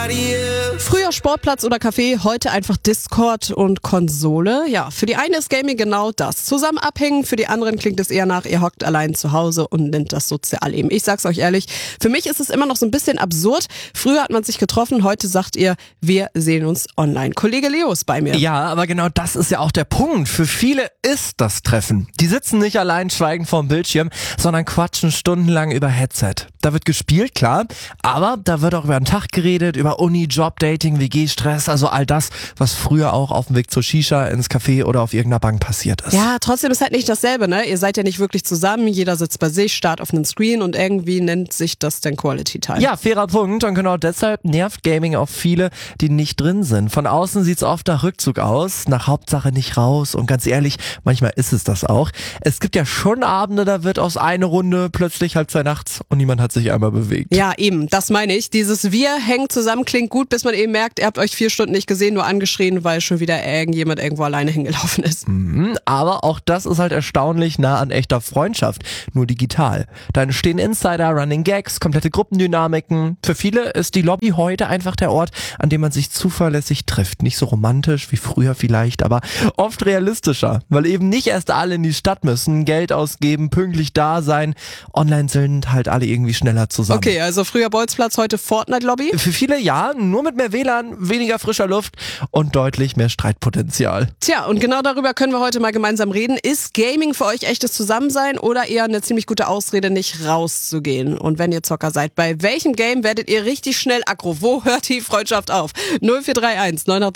Früher Sportplatz oder Café, heute einfach Discord und Konsole. Ja, für die eine ist Gaming genau das. Zusammen abhängen, für die anderen klingt es eher nach, ihr hockt allein zu Hause und nennt das Sozialleben. Ich sag's euch ehrlich, für mich ist es immer noch so ein bisschen absurd. Früher hat man sich getroffen, heute sagt ihr, wir sehen uns online. Kollege Leo ist bei mir. Ja, aber genau das ist ja auch der Punkt. Für viele ist das Treffen. Die sitzen nicht allein schweigend vorm Bildschirm, sondern quatschen stundenlang über Headset. Da wird gespielt, klar, aber da wird auch über den Tag geredet, über Uni, Job, Dating, WG-Stress, also all das, was früher auch auf dem Weg zur Shisha, ins Café oder auf irgendeiner Bank passiert ist. Ja, trotzdem ist halt nicht dasselbe, ne? Ihr seid ja nicht wirklich zusammen, jeder sitzt bei sich, starrt auf einen Screen und irgendwie nennt sich das dann Quality Time. Ja, fairer Punkt, und genau deshalb nervt Gaming auch viele, die nicht drin sind. Von außen sieht's oft nach Rückzug aus, nach Hauptsache nicht raus, und ganz ehrlich, manchmal ist es das auch. Es gibt ja schon Abende, da wird aus einer Runde plötzlich 1:30 nachts und niemand hat sich einmal bewegt. Ja, eben, das meine ich. Dieses Wir hängen zusammen klingt gut, bis man eben merkt, ihr habt euch 4 Stunden nicht gesehen, nur angeschrien, weil schon wieder irgendjemand irgendwo alleine hingelaufen ist. Aber auch das ist halt erstaunlich nah an echter Freundschaft, nur digital. Da entstehen Insider, Running Gags, komplette Gruppendynamiken. Für viele ist die Lobby heute einfach der Ort, an dem man sich zuverlässig trifft. Nicht so romantisch wie früher vielleicht, aber oft realistischer, weil eben nicht erst alle in die Stadt müssen, Geld ausgeben, pünktlich da sein. Online sind halt alle irgendwie schneller zusammen. Okay, also früher Bolzplatz, heute Fortnite-Lobby? Für viele ja, nur mit mehr WLAN, weniger frischer Luft und deutlich mehr Streitpotenzial. Tja, und genau darüber können wir heute mal gemeinsam reden. Ist Gaming für euch echtes Zusammensein oder eher eine ziemlich gute Ausrede, nicht rauszugehen? Und wenn ihr Zocker seid, bei welchem Game werdet ihr richtig schnell aggro? Wo hört die Freundschaft auf? 0431 900